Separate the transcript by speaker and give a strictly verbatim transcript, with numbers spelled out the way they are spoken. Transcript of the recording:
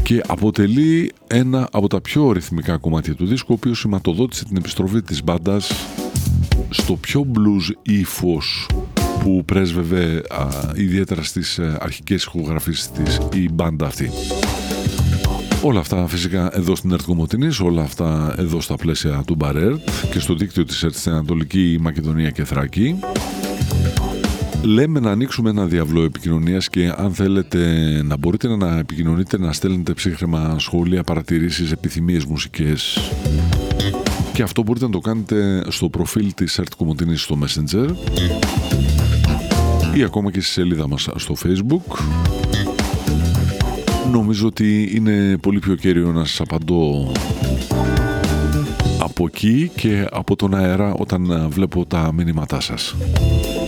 Speaker 1: και αποτελεί ένα από τα πιο ρυθμικά κομμάτια του δίσκου, ο οποίος σηματοδότησε την επιστροφή της μπάντας στο πιο blues ύφος που πρέσβευε α, ιδιαίτερα στις α, αρχικές ηχογραφήσεις της η μπάντα αυτή. Όλα αυτά φυσικά εδώ στην ΕΡΤ Κομοτηνής, όλα αυτά εδώ στα πλαίσια του Μπαρέρτ και στο δίκτυο της ΕΡΤ στην Ανατολική Μακεδονία και Θράκη. Λέμε να ανοίξουμε ένα διαβλό επικοινωνίας και αν θέλετε να μπορείτε να επικοινωνείτε, να στέλνετε ψύχραιμα σχόλια, παρατηρήσεις, επιθυμίες μουσικές. Και αυτό μπορείτε να το κάνετε στο προφίλ της ΕΡΤ Κομοτηνής στο Messenger ή ακόμα και στη σελίδα μας στο Facebook. Νομίζω ότι είναι πολύ πιο κέριο να σας απαντώ από εκεί και από τον αέρα όταν βλέπω τα μηνύματά σας.